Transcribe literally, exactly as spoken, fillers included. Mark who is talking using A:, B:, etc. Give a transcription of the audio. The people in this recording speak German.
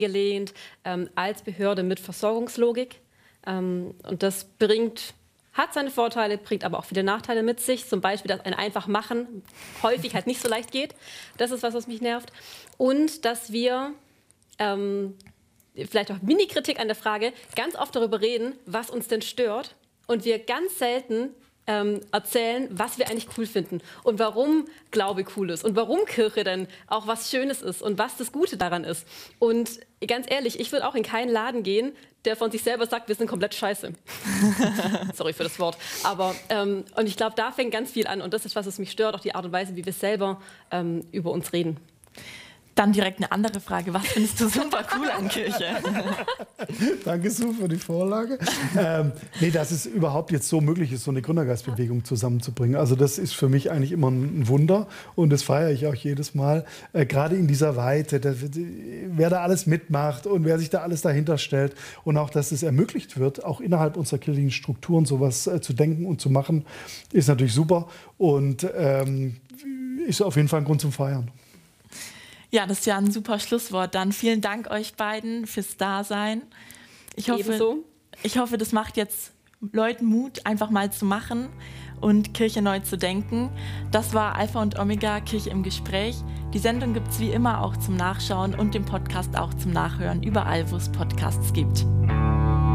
A: gelehnt ähm, als Behörde mit Versorgungslogik. Ähm, und das bringt, hat seine Vorteile, bringt aber auch viele Nachteile mit sich. Zum Beispiel, dass ein einfach machen häufig halt nicht so leicht geht. Das ist was, was mich nervt. Und dass wir, ähm, vielleicht auch Mini-Kritik an der Frage, ganz oft darüber reden, was uns denn stört. Und wir ganz selten ähm, erzählen, was wir eigentlich cool finden und warum Glaube cool ist und warum Kirche denn auch was Schönes ist und was das Gute daran ist. Und ganz ehrlich, ich würde auch in keinen Laden gehen, der von sich selber sagt, wir sind komplett scheiße. Sorry für das Wort. Aber, ähm, und ich glaube, da fängt ganz viel an. Und das ist, was es mich stört, auch die Art und Weise, wie wir selber ähm, über uns reden.
B: Dann direkt eine andere Frage. Was findest du super cool an Kirche?
C: Danke, Sue, für die Vorlage. ähm, nee, dass es überhaupt jetzt so möglich ist, so eine Gründergeistbewegung zusammenzubringen. Also das ist für mich eigentlich immer ein Wunder und das feiere ich auch jedes Mal. Äh, Gerade in dieser Weite, da, wer da alles mitmacht und wer sich da alles dahinter stellt und auch, dass es ermöglicht wird, auch innerhalb unserer kirchlichen Strukturen sowas äh, zu denken und zu machen, ist natürlich super und ähm, ist auf jeden Fall ein Grund zum Feiern.
B: Ja, das ist ja ein super Schlusswort. Dann vielen Dank euch beiden fürs Dasein. Ich hoffe,
A: Ebenso.
B: ich hoffe, das macht jetzt Leuten Mut, einfach mal zu machen und Kirche neu zu denken. Das war Alpha und Omega, Kirche im Gespräch. Die Sendung gibt es wie immer auch zum Nachschauen und den Podcast auch zum Nachhören, überall, wo es Podcasts gibt.